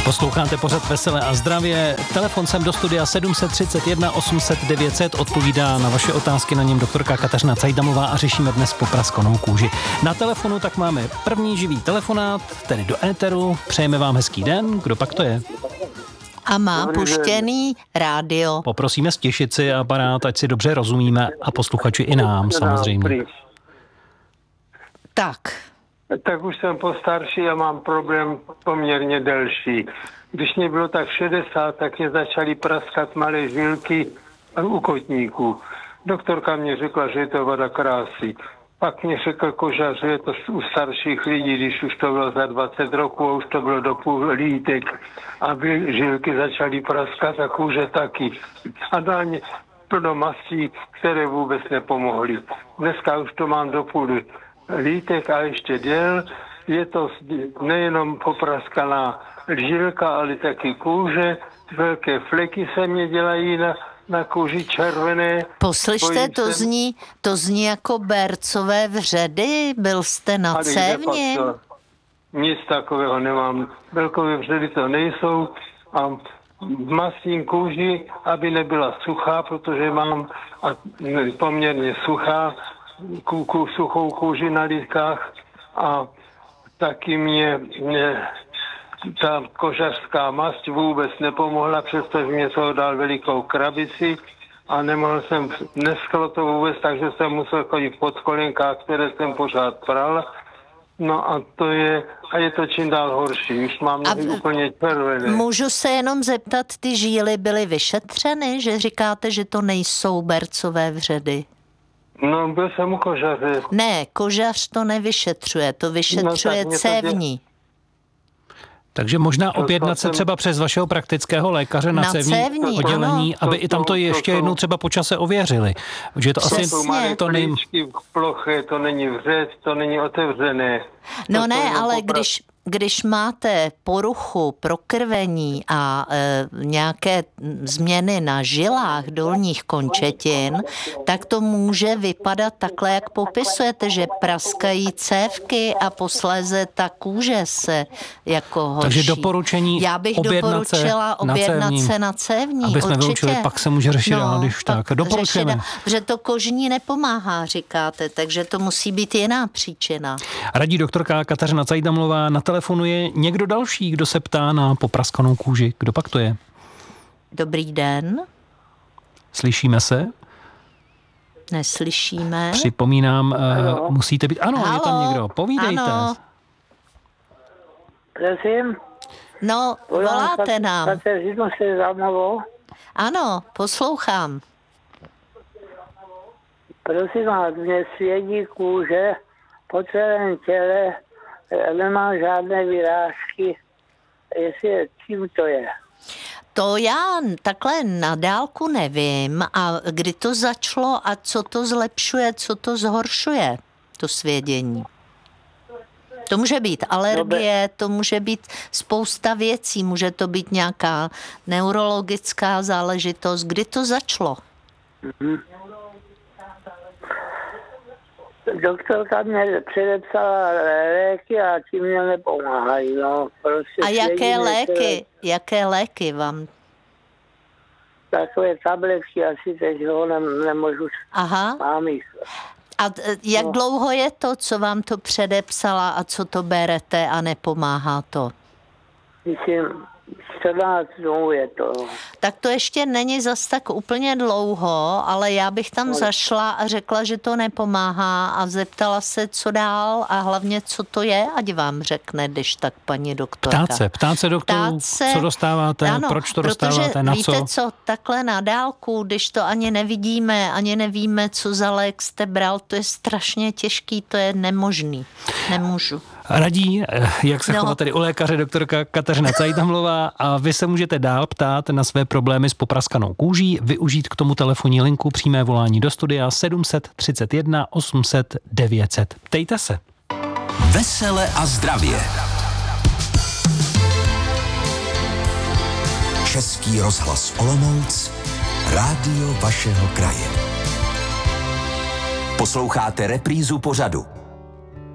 Posloucháte pořad Veselé a zdravě. Telefon sem do studia 731 800 900 odpovídá na vaše otázky, na něm doktorka Kateřina Cajdamová a řešíme dnes popraskanou kůži. Na telefonu tak máme první živý telefonát, tedy do éteru. Přejeme vám hezký den. Kdo pak to je? A má puštěný rádio. Poprosíme stěšit si aparát, ať si dobře rozumíme a posluchači i nám samozřejmě. Tak už jsem postarší a mám problém poměrně delší. Když mě bylo tak 60, tak mě začaly praskat malé žilky u kotníků. Doktorka mě řekla, že je to vada krásy. Pak mě řekl kožař, že je to u starších lidí, když už to bylo za 20 roků a už to bylo do půl lítek, aby žilky začaly praskat a kůže taky. A dal mě plno mastí, které vůbec nepomohly. Dneska už to mám do půl lítek a ještě děl. Je to nejenom popraskaná žilka, ale taky kůže. Velké fleky se mě dělají na kůži červené. Poslyšte, to zní jako bercové vředy. Byl jste na cévně? Nic takového nemám. Belkové vředy to nejsou. A masím kůži, aby nebyla suchá, protože mám poměrně suchou kůži na lítkách a taky mě ta kožařská mast vůbec nepomohla, přestože mě toho dal velikou krabici a nemohl jsem, nesklo to vůbec, takže jsem musel chodit pod kolenkách, které jsem pořád pral. No a je to čím dál horší. Už mám nohy úplně červené. Můžu se jenom zeptat, ty žíly byly vyšetřeny, že říkáte, že to nejsou bercové vředy? No, byl jsem u kožaře. Ne, kožař to nevyšetřuje, to vyšetřuje cévní. Takže možná objednat se třeba přes vašeho praktického lékaře na cévní oddělení, ano. Aby i tam to ještě jednou třeba po čase ověřili. Že to asi to není ploché, to není vřed, to není otevřené. No ne, ale když máte poruchu prokrvení a nějaké změny na žilách dolních končetin, tak to může vypadat takhle, jak popisujete, že praskají cévky a posléze ta kůže se jako horší. Takže doporučení já bych doporučila objednat se na cévní. Aby jsme vyučili, pak se může řešit, když tak. Doporučujeme. Že to kožní nepomáhá, říkáte, takže to musí být jiná příčina. Radí doktorka Kateřina Cajdamová. Na telefonu je někdo další, kdo se ptá na popraskanou kůži. Kdo pak to je? Dobrý den. Slyšíme se? Neslyšíme. Připomínám, musíte být... Ano, je tam někdo. Povídejte. Ano. Prosím? No, voláte nám. Kateřino Cajdamovou. Ano, poslouchám. Prosím vás, mě svědí kůže po celém těle, nemám žádné vyrážky, čím to je? To já takhle na dálku nevím, a kdy to začalo a co to zlepšuje, co to zhoršuje, to svědění. To může být alergie, to může být spousta věcí, může to být nějaká neurologická záležitost. Kdy to začalo? Doktorka mě předepsala léky a tím mě nepomáhají. No, prostě a jaké léky vám? Takové tabletky asi teď ho nemůžu. Aha. Mám jich. A jak dlouho je to, co vám to předepsala a co to berete a nepomáhá to? Myslím, 14 dnů je to. Tak to ještě není zas tak úplně dlouho, ale já bych tam zašla a řekla, že to nepomáhá a zeptala se, co dál a hlavně, co to je, ať vám řekne, když tak paní doktorka. Ptát se doktorů, co dostáváte, ano, proč to dostáváte, na co? Víte co, takhle na dálku, když to ani nevidíme, ani nevíme, co za lék jste bral, to je strašně těžký, to je nemožný. Nemůžu. Radí, jak se chovat tedy u lékaře doktorka Kateřina Cajdamová, a vy se můžete dál ptát na své problémy s popraskanou kůží, využít k tomu telefonní linku přímé volání do studia 731 800 900. Ptejte se. Vesele a zdravě. Český rozhlas Olomouc, rádio vašeho kraje. Posloucháte reprízu pořadu